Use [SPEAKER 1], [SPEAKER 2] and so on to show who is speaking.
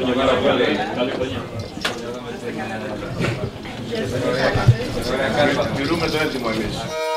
[SPEAKER 1] χρόνια πάρα πολύ. Καλή χρονιά.
[SPEAKER 2] Τηρούμε το έτοιμο εμείς.